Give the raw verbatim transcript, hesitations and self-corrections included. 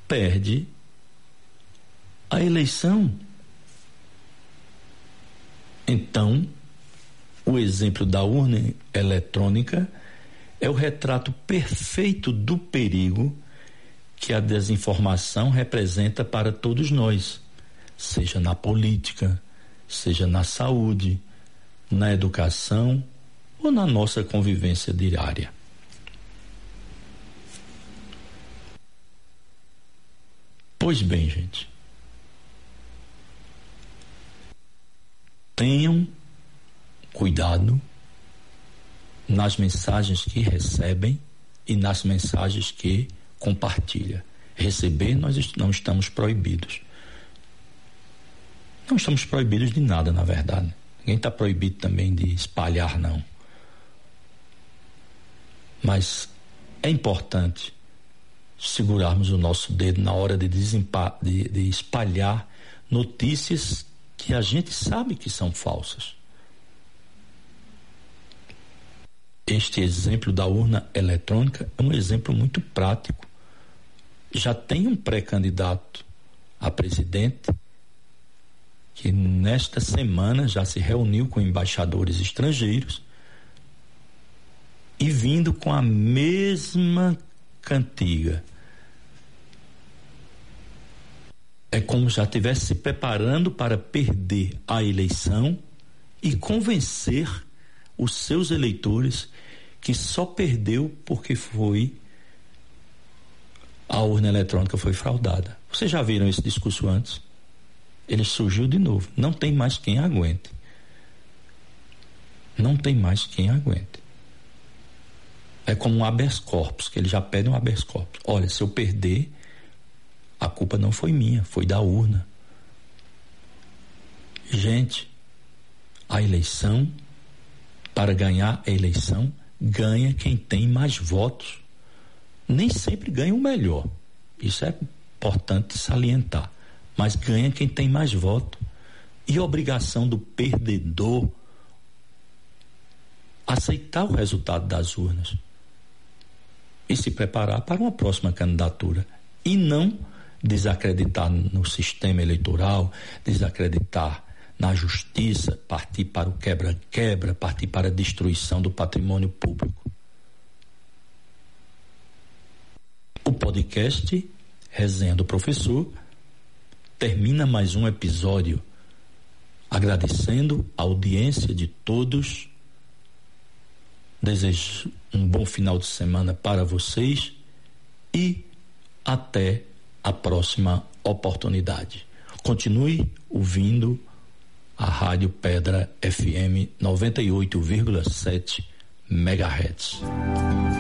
perde a eleição. Então, o exemplo da urna eletrônica é o retrato perfeito do perigo que a desinformação representa para todos nós, seja na política, seja na saúde, na educação ou na nossa convivência diária. Pois bem, gente, tenham cuidado nas mensagens que recebem e nas mensagens que compartilham. Receber, nós não estamos proibidos. Não estamos proibidos de nada, na verdade. Ninguém está proibido também de espalhar, não. Mas é importante segurarmos o nosso dedo na hora de, desempa- de, de espalhar notícias que a gente sabe que são falsas. Este exemplo da urna eletrônica é um exemplo muito prático. Já tem um pré-candidato a presidente que nesta semana já se reuniu com embaixadores estrangeiros e vindo com a mesma cantiga. É como já estivesse se preparando para perder a eleição e convencer os seus eleitores que só perdeu porque foi a urna eletrônica foi fraudada. Vocês já viram esse discurso antes? Ele surgiu de novo. Não tem mais quem aguente. Não tem mais quem aguente. É como um habeas corpus, que ele já pede um habeas corpus. Olha, se eu perder, a culpa não foi minha, foi da urna. Gente, a eleição, para ganhar a eleição, ganha quem tem mais votos. Nem sempre ganha o melhor. Isso é importante salientar. Mas ganha quem tem mais voto. E a obrigação do perdedor aceitar o resultado das urnas e se preparar para uma próxima candidatura e não desacreditar no sistema eleitoral, desacreditar na justiça, partir para o quebra-quebra, partir para a destruição do patrimônio público. O podcast Resenha do Professor termina mais um episódio agradecendo a audiência de todos. Desejo um bom final de semana para vocês e até a próxima oportunidade. Continue ouvindo a Rádio Pedra F M noventa e oito vírgula sete megahertz.